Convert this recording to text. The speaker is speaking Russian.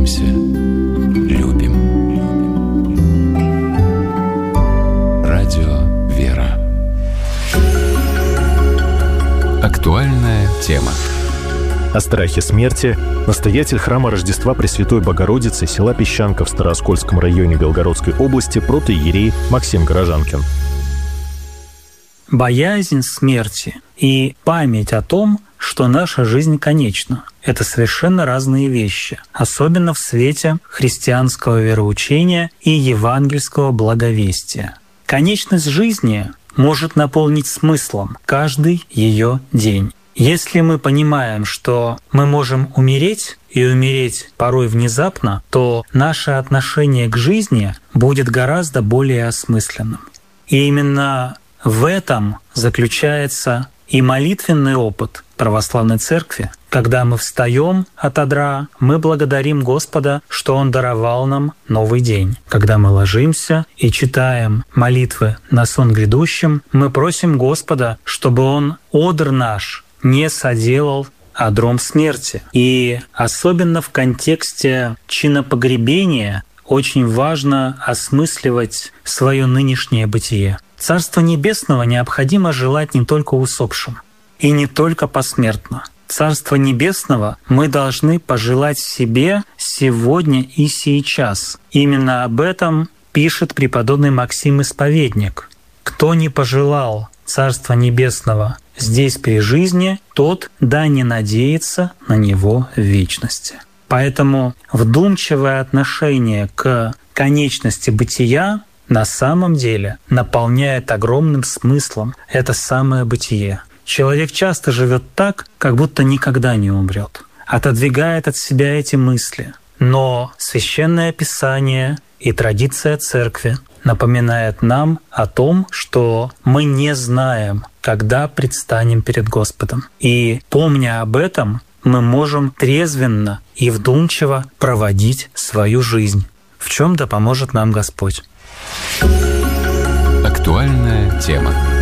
радуемся, любим. Радио «Вера». Актуальная тема. О страхе смерти настоятель храма Рождества Пресвятой Богородицы села Песчанка в Старооскольском районе Белгородской области протоиерей Максим Горожанкин. Боязнь смерти и память о том, что наша жизнь конечна – это совершенно разные вещи, особенно в свете христианского вероучения и евангельского благовестия. Конечность жизни может наполнить смыслом каждый ее день. Если мы понимаем, что мы можем умереть, и умереть порой внезапно, то наше отношение к жизни будет гораздо более осмысленным. И именно в этом заключается и молитвенный опыт православной церкви. Когда мы встаем от одра, мы благодарим Господа, что Он даровал нам новый день. Когда мы ложимся и читаем молитвы на сон грядущим, мы просим Господа, чтобы Он одр наш не соделал одром смерти. И особенно в контексте чинопогребения очень важно осмысливать свое нынешнее бытие. Царство Небесного необходимо желать не только усопшим и не только посмертно. Царство Небесного мы должны пожелать себе сегодня и сейчас. Именно об этом пишет преподобный Максим Исповедник. «Кто не пожелал Царства Небесного здесь при жизни, тот да не надеется на него в вечности». Поэтому вдумчивое отношение к конечности бытия на самом деле наполняет огромным смыслом это самое бытие. Человек часто живет так, как будто никогда не умрет, отодвигает от себя эти мысли. Но Священное Писание и традиция Церкви напоминает нам о том, что мы не знаем, когда предстанем перед Господом. И, помня об этом, мы можем трезвенно и вдумчиво проводить свою жизнь, в чем да поможет нам Господь. Актуальная тема.